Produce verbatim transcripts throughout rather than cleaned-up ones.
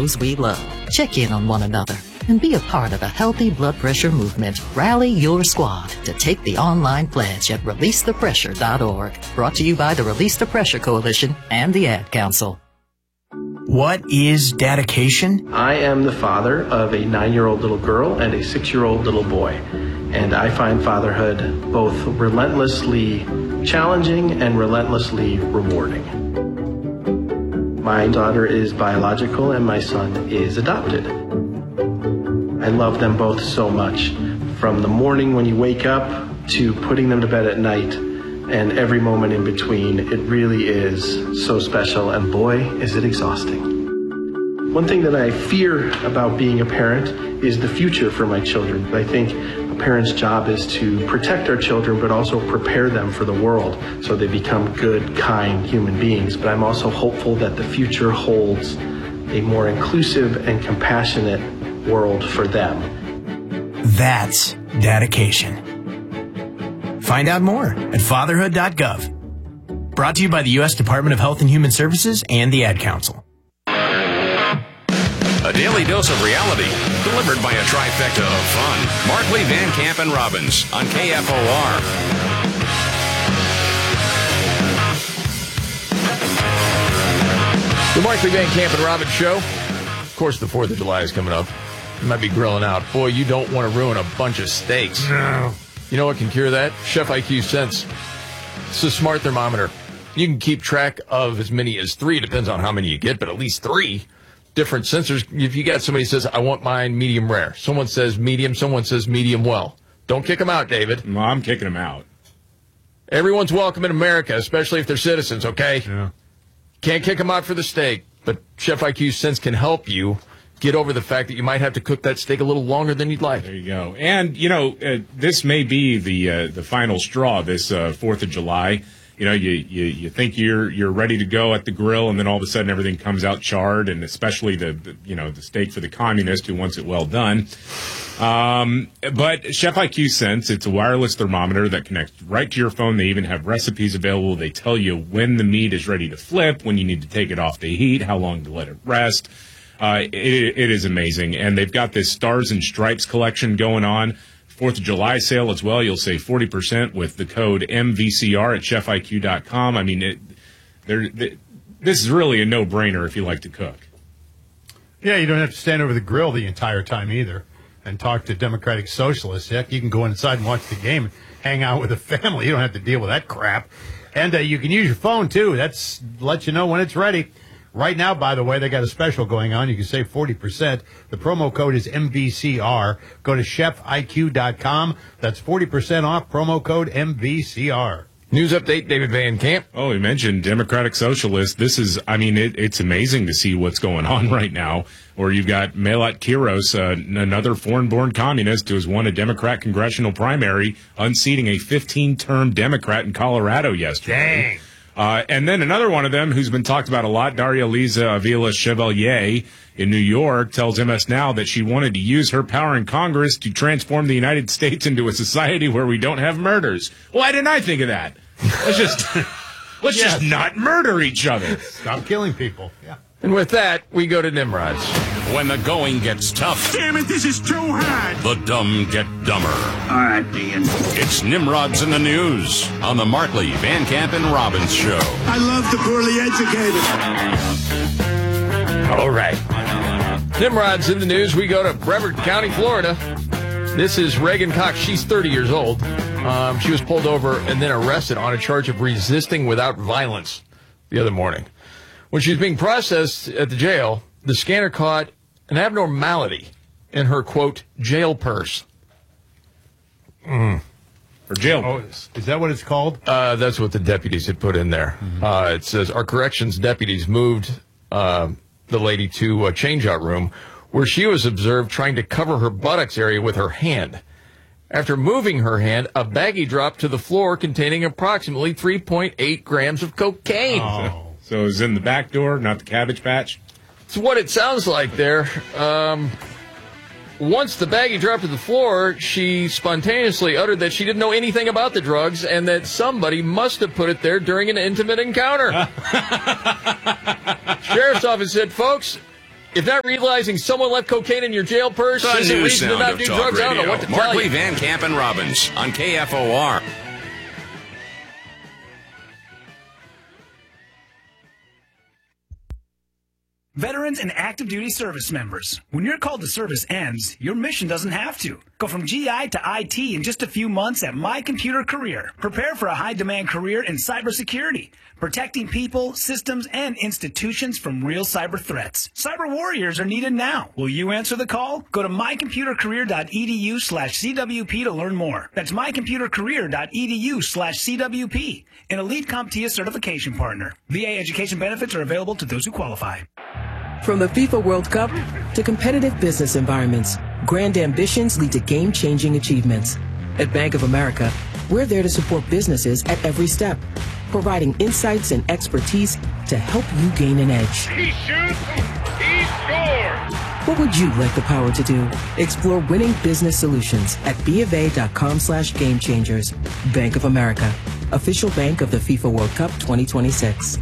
those we love. Check in on one another and be a part of a healthy blood pressure movement. Rally your squad to take the online pledge at release the pressure dot org. Brought to you by the Release the Pressure Coalition and the Ad Council. What is dedication? I am the father of a nine-year-old little girl and a six-year-old little boy, and I find fatherhood both relentlessly challenging and relentlessly rewarding. My daughter is biological and my son is adopted. I love them both so much, from the morning when you wake up to putting them to bed at night, and every moment in between. It really is so special, and boy, is it exhausting. One thing that I fear about being a parent is the future for my children. I think a parent's job is to protect our children, but also prepare them for the world so they become good, kind human beings. But I'm also hopeful that the future holds a more inclusive and compassionate world for them. That's dedication. Find out more at fatherhood dot gov. Brought to you by the U S Department of Health and Human Services and the Ad Council. A daily dose of reality, delivered by a trifecta of fun. Markley, Van Camp, and Robbins on K F O R. The Markley, Van Camp, and Robbins Show. Of course, the fourth of July is coming up. You might be grilling out. Boy, you don't want to ruin a bunch of steaks. No. You know what can cure that? Chef I Q Sense. It's a smart thermometer. You can keep track of as many as three. Depends on how many you get, but at least three different sensors. If you got somebody who says, I want mine medium rare. Someone says medium. Someone says medium well. Don't kick them out, David. No, I'm kicking them out. Everyone's welcome in America, especially if they're citizens, okay? Yeah. Can't kick them out for the steak, but Chef I Q Sense can help you get over the fact that you might have to cook that steak a little longer than you'd like. There you go. And, you know, uh, this may be the uh, the final straw this uh, fourth of July. You know, you, you, you think you're you're ready to go at the grill, and then all of a sudden everything comes out charred, and especially the, the you know, the steak for the communist who wants it well done. Um, but Chef I Q Sense, it's a wireless thermometer that connects right to your phone. They even have recipes available. They tell you when the meat is ready to flip, when you need to take it off the heat, how long to let it rest. Uh, it, it is amazing. And they've got this Stars and Stripes collection going on. fourth of July sale as well. You'll save forty percent with the code M V C R at chef I Q dot com. I mean, it, they're, they, this is really a no-brainer if you like to cook. Yeah, you don't have to stand over the grill the entire time either and talk to Democratic Socialists. Heck, you can go inside and watch the game and hang out with the family. You don't have to deal with that crap. And uh, you can use your phone, too. That's let you know when it's ready. Right now, by the way, they got a special going on. You can save forty percent. The promo code is M V C R. Go to chef I Q dot com. That's forty percent off. Promo code M V C R. News update, David Van Camp. Oh, we mentioned Democratic Socialists. This is, I mean, it, it's amazing to see what's going on right now, where you've got Melat Kiros, uh, another foreign-born communist who has won a Democrat congressional primary, unseating a fifteen-term Democrat in Colorado yesterday. Dang. Uh, and then another one of them who's been talked about a lot, Daria Liza Avila Chevalier in New York, tells M S Now that she wanted to use her power in Congress to transform the United States into a society where we don't have murders. Why didn't I think of that? Let's just let's Yes. just not murder each other. Stop killing people. Yeah. And with that, we go to Nimrod's. When the going gets tough, Damn it, this is too hard. the dumb get dumber. All right, Ian. It's Nimrod's in the News on the Markley, Van Camp, and Robbins Show. I love the poorly educated. All right. Nimrod's in the News. We go to Brevard County, Florida. This is Reagan Cox. She's thirty years old. Um, she was pulled over and then arrested on a charge of resisting without violence the other morning. When she was being processed at the jail, the scanner caught an abnormality in her, quote, jail purse. Mm. Or jail Oh, purse. is that what it's called? Uh, that's what the deputies had put in there. Mm-hmm. Uh, it says our corrections deputies moved uh, the lady to a change-out room where she was observed trying to cover her buttocks area with her hand. After moving her hand, a baggie dropped to the floor containing approximately three point eight grams of cocaine. Oh. So it was in the back door, not the Cabbage Patch? It's what it sounds like there. Um, once the baggie dropped to the floor, she spontaneously uttered that she didn't know anything about the drugs and that somebody must have put it there during an intimate encounter. Sheriff's office said, folks, If not realizing someone left cocaine in your jail purse The isn't new reason to sound not of do talk drugs, I don't know radio. what to tell Markley, you. Van Camp, and Robbins on K F O R. Veterans and active duty service members, when your call to service ends, your mission doesn't have to. Go from G I to I T in just a few months at My Computer Career. Prepare for a high-demand career in cybersecurity, protecting people, systems, and institutions from real cyber threats. Cyber warriors are needed now. Will you answer the call? Go to mycomputercareer.edu slash CWP to learn more. That's mycomputercareer.edu slash CWP, an Elite CompTIA certification partner. V A education benefits are available to those who qualify. From the FIFA World Cup to competitive business environments, grand ambitions lead to game-changing achievements. At Bank of America, we're there to support businesses at every step, providing insights and expertise to help you gain an edge. He shoots, he scores. What would you like the power to do? Explore winning business solutions at bofa.com slash game changers. Bank of America, official bank of the FIFA World Cup twenty twenty-six.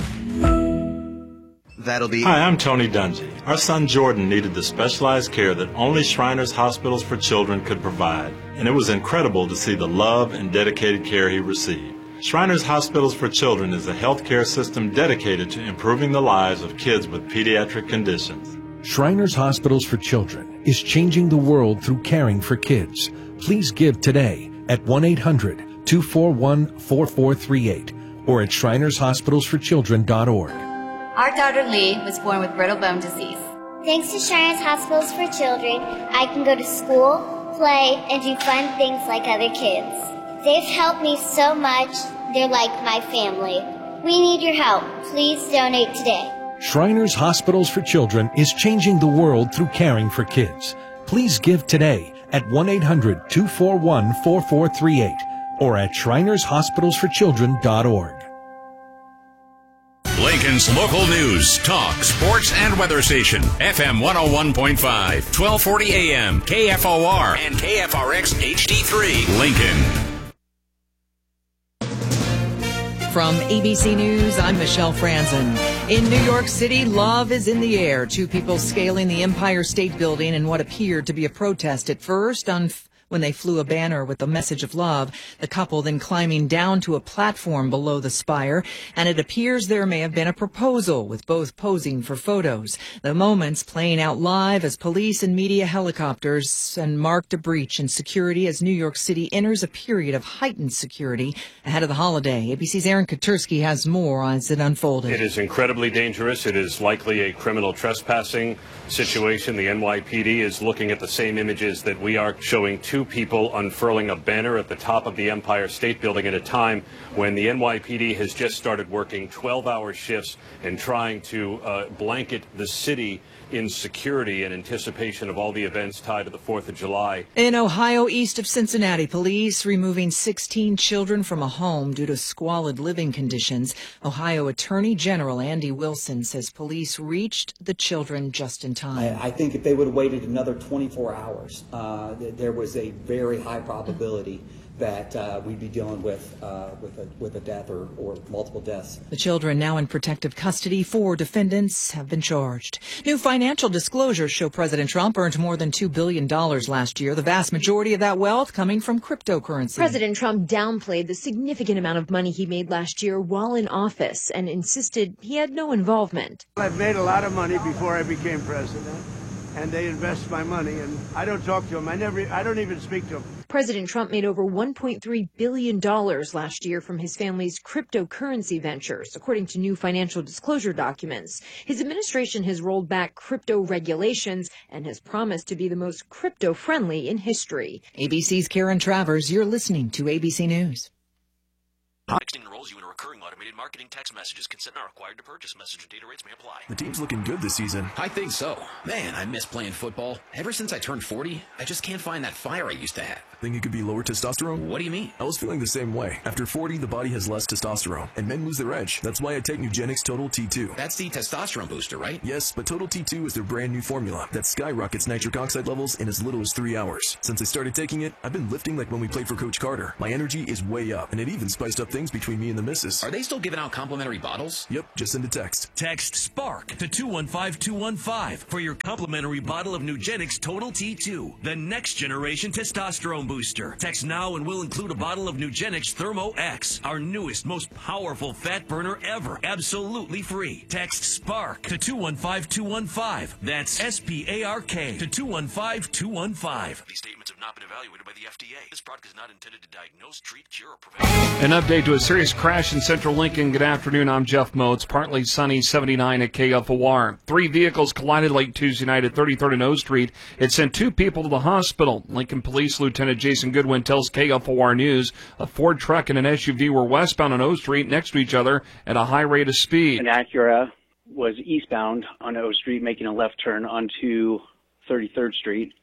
That'll be... Hi, I'm Tony Dungy. Our son Jordan needed the specialized care that only Shriners Hospitals for Children could provide, and it was incredible to see the love and dedicated care he received. Shriners Hospitals for Children is a healthcare system dedicated to improving the lives of kids with pediatric conditions. Shriners Hospitals for Children is changing the world through caring for kids. Please give today at one eight hundred two four one four four three eight or at shriners hospitals for children dot org. Our daughter Lee was born with brittle bone disease. Thanks to Shriners Hospitals for Children, I can go to school, play, and do fun things like other kids. They've helped me so much, they're like my family. We need your help. Please donate today. Shriners Hospitals for Children is changing the world through caring for kids. Please give today at one eight hundred two four one four four three eight or at shriners hospitals for children dot org. Lincoln's local news, talk, sports, and weather station. F M one oh one point five, twelve forty A M, K F O R, and K F R X H D three, Lincoln. From A B C News, I'm Michelle Franzen. In New York City, love is in the air. Two people scaling the Empire State Building in what appeared to be a protest at first on when they flew a banner with the message of love. The couple then climbing down to a platform below the spire, and it appears there may have been a proposal, with both posing for photos. The moments playing out live as police and media helicopters and marked a breach in security as New York City enters a period of heightened security ahead of the holiday. A B C's Aaron Katursky has more as it unfolded. It is incredibly dangerous. It is likely a criminal trespassing situation. The N Y P D is looking at the same images that we are, showing two people unfurling a banner at the top of the Empire State Building at a time when the N Y P D has just started working twelve-hour shifts and trying to uh, blanket the city in security in anticipation of all the events tied to the fourth of July. In Ohio, east of Cincinnati, police removing sixteen children from a home due to squalid living conditions. Ohio Attorney General Andy Wilson says police reached the children just in time. I, I think if they would have waited another twenty-four hours, uh, th- there was a very high probability that uh, we'd be dealing with uh, with a with a death or, or multiple deaths. The children now in protective custody. Four defendants have been charged. New financial disclosures show President Trump earned more than two billion dollars last year, the vast majority of that wealth coming from cryptocurrency. President Trump downplayed the significant amount of money he made last year while in office and insisted he had no involvement. I've made a lot of money before I became president, and they invest my money, and I don't talk to them. I never, I don't even speak to them. President Trump made over one point three billion dollars last year from his family's cryptocurrency ventures, according to new financial disclosure documents. His administration has rolled back crypto regulations and has promised to be the most crypto-friendly in history. A B C's Karen Travers, you're listening to A B C News. Texting enrolls you in a recurring automated marketing text messages. Consent not required to purchase. Message and data rates may apply. The team's looking good this season. I think so. Man, I miss playing football. Ever since I turned forty, I just can't find that fire I used to have. Think it could be lower testosterone? What do you mean? I was feeling the same way. After forty, the body has less testosterone, and men lose their edge. That's why I take Nugenix Total T two. That's the testosterone booster, right? Yes, but Total T two is their brand new formula that skyrockets nitric oxide levels in as little as three hours. Since I started taking it, I've been lifting like when we played for Coach Carter. My energy is way up, and it even spiced up the things between me and the missus. Are they still giving out complimentary bottles? Yep, just send a text. Text SPARK to two one five two one five for your complimentary bottle of Nugenix Total T two, the next generation testosterone booster. Text now and we'll include a bottle of Nugenix Thermo X, our newest, most powerful fat burner ever, absolutely free. Text SPARK to two one five two one five. That's S P A R K to two one five two one five. These statements have not been evaluated by the F D A. This product is not intended to diagnose, treat, cure, or prevent. An update to a serious crash in central Lincoln. Good afternoon. I'm Jeff Moats. Partly sunny, seventy-nine at K F O R. Three vehicles collided late Tuesday night at thirty-third and O Street. It sent two people to the hospital. Lincoln Police Lieutenant Jason Goodwin tells K F O R News a Ford truck and an S U V were westbound on O Street next to each other at a high rate of speed. An Acura was eastbound on O Street, making a left turn onto thirty-third Street.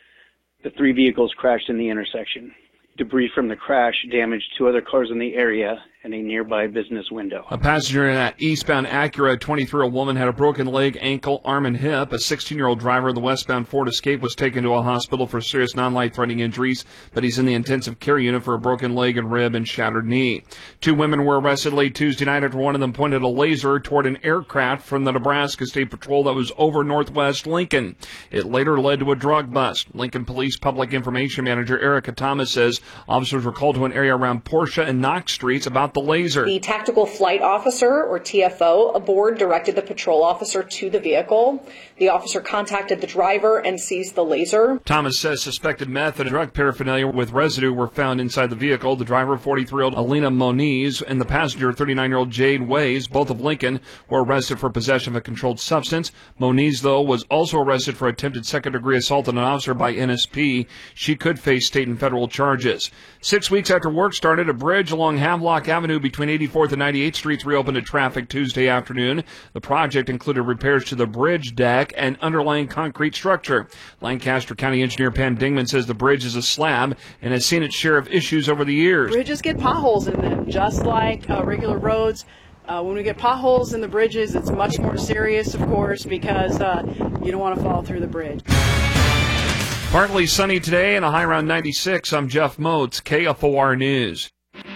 The three vehicles crashed in the intersection. Debris from the crash damaged two other cars in the area and a nearby business window. A passenger in an eastbound Acura, a twenty-three-year-old woman, had a broken leg, ankle, arm, and hip. A sixteen-year-old driver of the westbound Ford Escape was taken to a hospital for serious non-life-threatening injuries, but he's in the intensive care unit for a broken leg and rib and shattered knee. Two women were arrested late Tuesday night after one of them pointed a laser toward an aircraft from the Nebraska State Patrol that was over northwest Lincoln. It later led to a drug bust. Lincoln Police Public Information Manager Erica Thomas says officers were called to an area around Portia and Knox Streets about the laser. The tactical flight officer, or T F O, aboard directed the patrol officer to the vehicle. The officer contacted the driver and seized the laser. Thomas says suspected meth and drug paraphernalia with residue were found inside the vehicle. The driver, forty-three-year-old Alina Moniz, and the passenger, thirty-nine-year-old Jade Ways, both of Lincoln, were arrested for possession of a controlled substance. Moniz, though, was also arrested for attempted second-degree assault on an officer by N S P. She could face state and federal charges. Six weeks after work started, a bridge along Havelock Avenue between eighty-fourth and ninety-eighth Streets reopened to traffic Tuesday afternoon. The project included repairs to the bridge deck and underlying concrete structure. Lancaster County Engineer Pam Dingman says the bridge is a slab and has seen its share of issues over the years. Bridges get potholes in them, just like uh, regular roads. Uh, when we get potholes in the bridges, it's much more serious, of course, because uh, you don't want to fall through the bridge. Partly sunny today and a high around ninety-six. I'm Jeff Moats, K F O R News.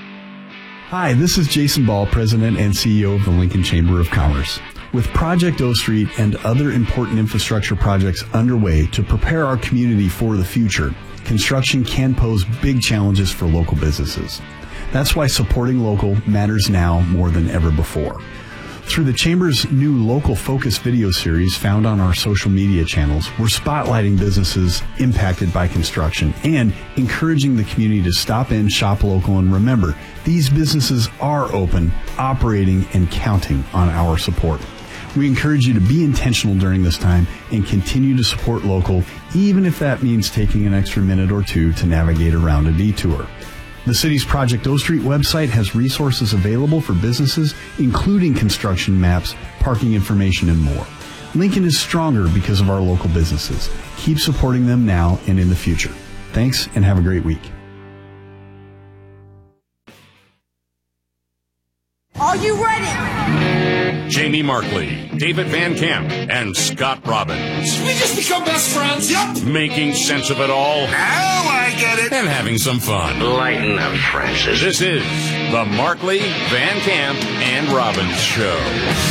Hi, this is Jason Ball, President and C E O of the Lincoln Chamber of Commerce. With Project O Street and other important infrastructure projects underway to prepare our community for the future, construction can pose big challenges for local businesses. That's why supporting local matters now more than ever before. Through the Chamber's new Local Focus video series found on our social media channels, we're spotlighting businesses impacted by construction and encouraging the community to stop in, shop local, and remember, these businesses are open, operating, and counting on our support. We encourage you to be intentional during this time and continue to support local, even if that means taking an extra minute or two to navigate around a detour. The city's Project O Street website has resources available for businesses, including construction maps, parking information, and more. Lincoln is stronger because of our local businesses. Keep supporting them now and in the future. Thanks, and have a great week. Are you ready? Jamie Markley, David Van Camp, and Scott Robbins. We just become best friends, yep. Making sense of it all. Now I get it. And having some fun. Lighten up, Francis. This is the Markley, Van Camp, and Robbins Show.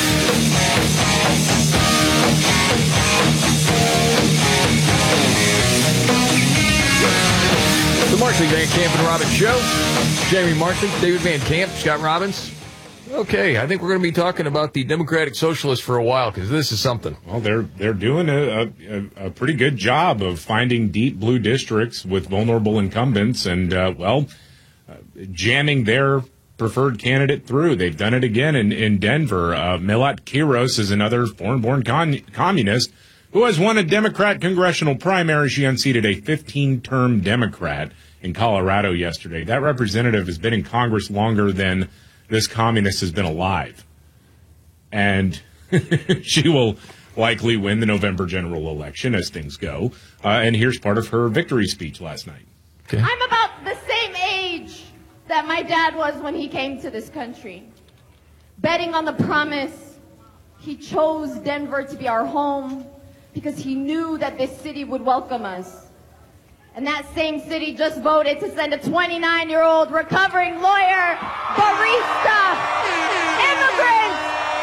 The Markley, Van Camp, and Robbins Show. Jamie Markley, David Van Camp, Scott Robbins. Okay, I think we're going to be talking about the Democratic Socialists for a while because this is something. Well, they're they're doing a, a, a pretty good job of finding deep blue districts with vulnerable incumbents and, uh, well, uh, jamming their preferred candidate through. They've done it again in, in Denver. Uh, Milat Kiros is another foreign-born con- communist who has won a Democrat congressional primary. She unseated a fifteen-term Democrat in Colorado yesterday. That representative has been in Congress longer than this communist has been alive. And she will likely win the November general election as things go. Uh, and here's part of her victory speech last night. Okay. I'm about the same age that my dad was when he came to this country. Betting on the promise, he chose Denver to be our home because he knew that this city would welcome us. And that same city just voted to send a twenty-nine-year-old recovering lawyer, barista, immigrant,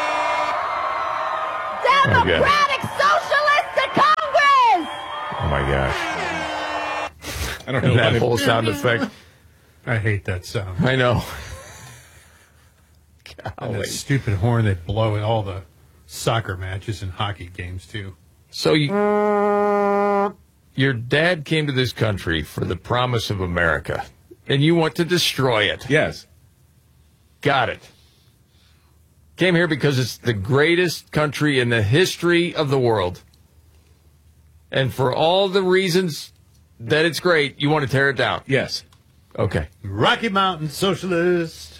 Democratic Socialist to Congress! Oh, my gosh. I don't know. That whole sound effect. I hate that sound. I know. And that stupid horn they blow in all the soccer matches and hockey games, too. So you, your dad came to this country for the promise of America, and you want to destroy it. Yes. Got it. Came here because it's the greatest country in the history of the world. And for all the reasons that it's great, you want to tear it down. Yes. Okay. Rocky Mountain Socialist.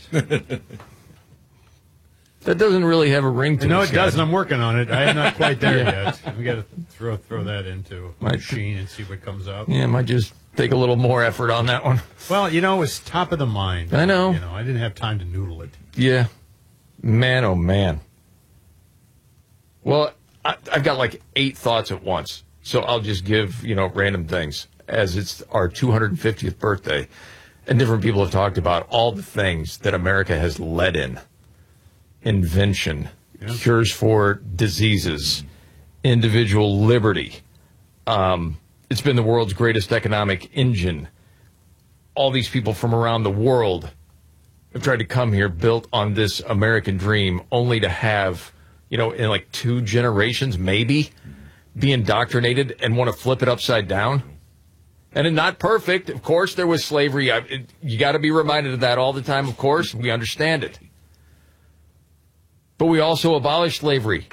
That doesn't really have a ring to it. No, it Scott. doesn't. I'm working on it. I am not quite there Yeah. yet. We got to throw throw that into a Might- machine and see what comes out. Yeah, might just take a little more effort on that one. Well, you know, it's top of the mind. I know. You know, I didn't have time to noodle it. Yeah. Man, oh, man. Well, I, I've got like eight thoughts at once, so I'll just give, you know, random things. As it's our two hundred fiftieth birthday, and different people have talked about all the things that America has led in. Invention, yeah. Cures for diseases, individual liberty. Um, it's been the world's greatest economic engine. All these people from around the world have tried to come here, built on this American dream, only to have, you know, in like two generations, maybe, be indoctrinated and want to flip it upside down. And it's not perfect. Of course, there was slavery. I, it, you got to be reminded of that all the time, of course. We understand it. But we also abolished slavery.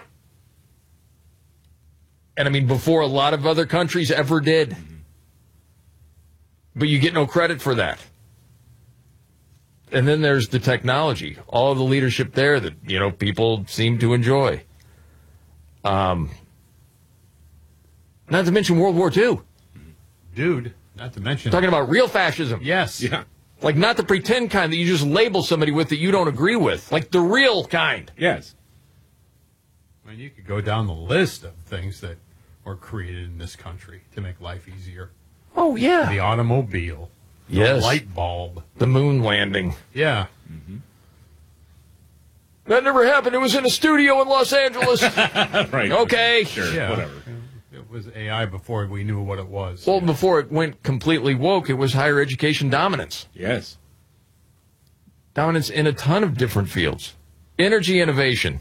And I mean, before a lot of other countries ever did. But you get no credit for that. And then there's the technology, all of the leadership there that, you know, people seem to enjoy. Um, not to mention World War Two. Dude, not to mention... Talking about real fascism. Yes. Yeah. Like not the pretend kind that you just label somebody with that you don't agree with. Like the real kind. Yes. I mean, you could go down the list of things that were created in this country to make life easier. Oh, yeah. The automobile. Yes. The light bulb. The moon landing. Yeah. Mm-hmm. That never happened. It was in a studio in Los Angeles. Right. Okay. Sure. Yeah. Whatever. It was A I before we knew what it was. Well, before it went completely woke, it was higher education dominance. Yes. Dominance in a ton of different fields. Energy innovation.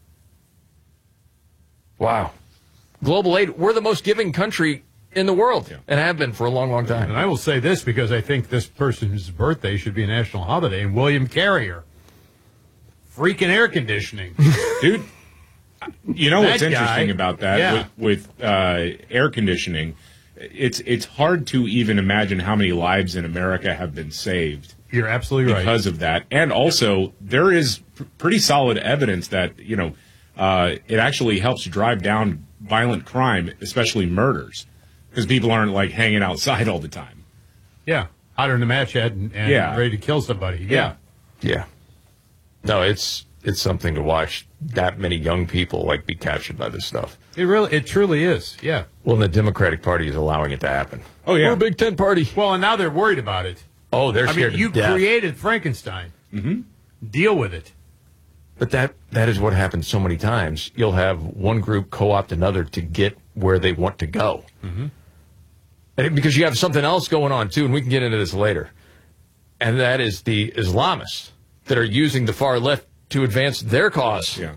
Wow. Global aid. We're the most giving country in the world, yeah. And have been for a long, long time. And I will say this because I think this person's birthday should be a national holiday, and William Carrier. Freaking air conditioning. Dude, you know That what's interesting guy, about that yeah. with, with uh, air conditioning? It's it's hard to even imagine how many lives in America have been saved. You're absolutely right. Because of that. And also, there is pr- pretty solid evidence that, you know, uh, it actually helps drive down violent crime, especially murders, because people aren't, like, hanging outside all the time. Yeah. Hotter than a match head and, and Yeah. ready to kill somebody. Yeah. Yeah. No, it's it's something to watch that many young people, like, be captured by this stuff. It really, it truly is. Yeah. Well, and the Democratic Party is allowing it to happen. Oh, yeah. We're a Big Ten party. Well, and now they're worried about it. Oh, they're I scared mean, you to death. created Frankenstein. Mm-hmm. Deal with it. But that that is what happens so many times. You'll have one group co-opt another to get where they want to go. Mm-hmm. And because you have something else going on, too, and we can get into this later. And that is the Islamists that are using the far left to advance their cause. Yeah.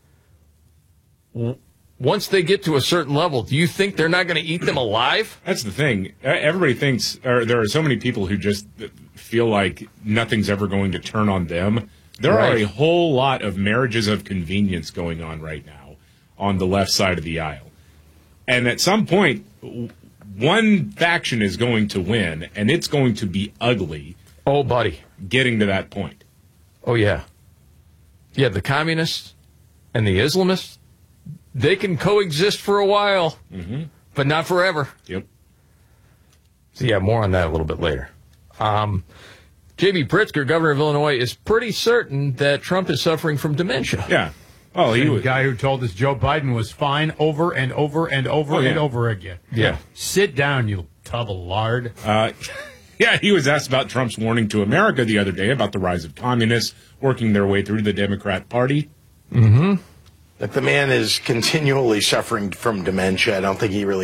W- Once they get to a certain level, do you think they're not going to eat them alive? That's the thing. Everybody thinks, or there are so many people who just feel like nothing's ever going to turn on them. There Right. are a whole lot of marriages of convenience going on right now on the left side of the aisle. And at some point, w- one faction is going to win, and it's going to be ugly. Oh, buddy. Getting to that point. Oh, yeah. Yeah, the communists and the Islamists, they can coexist for a while, mm-hmm. but not forever. Yep. So, yeah, more on that a little bit later. Um, J B. Pritzker, governor of Illinois, is pretty certain that Trump is suffering from dementia. Yeah. Oh, he Same was. guy who told us Joe Biden was fine over and over and over Oh, yeah. and over again. Yeah. Sit down, you Tub of lard. Uh, yeah, he was asked about Trump's warning to America the other day about the rise of communists working their way through the Democrat Party. Mm-hmm. Like the man is continually suffering from dementia. I don't think he really